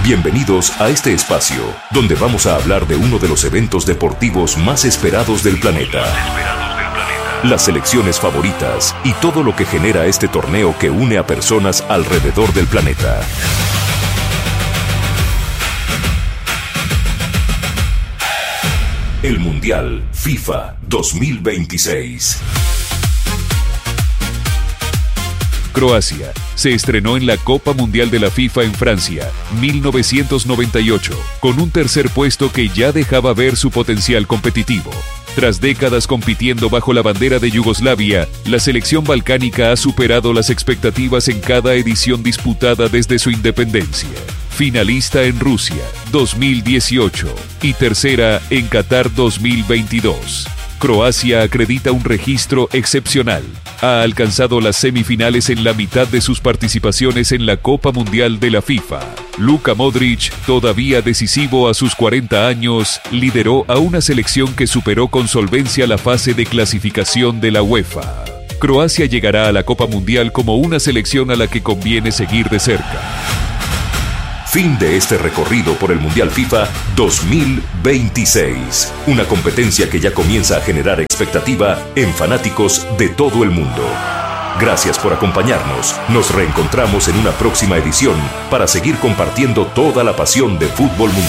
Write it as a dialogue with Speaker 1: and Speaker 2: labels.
Speaker 1: Bienvenidos a este espacio, donde vamos a hablar de uno de los eventos deportivos más esperados del planeta. Las selecciones favoritas y todo lo que genera este torneo que une a personas alrededor del planeta. El Mundial FIFA 2026.
Speaker 2: Croacia se estrenó en la Copa Mundial de la FIFA en Francia, 1998, con un tercer puesto que ya dejaba ver su potencial competitivo. Tras décadas compitiendo bajo la bandera de Yugoslavia, la selección balcánica ha superado las expectativas en cada edición disputada desde su independencia. Finalista en Rusia, 2018, y tercera en Qatar 2022. Croacia acredita un registro excepcional. Ha alcanzado las semifinales en la mitad de sus participaciones en la Copa Mundial de la FIFA. Luka Modric, todavía decisivo a sus 40 años, lideró a una selección que superó con solvencia la fase de clasificación de la UEFA. Croacia llegará a la Copa Mundial como una selección a la que conviene seguir de cerca.
Speaker 1: Fin de este recorrido por el Mundial FIFA 2026. Una competencia que ya comienza a generar expectativa en fanáticos de todo el mundo. Gracias por acompañarnos. Nos reencontramos en una próxima edición para seguir compartiendo toda la pasión de fútbol mundial.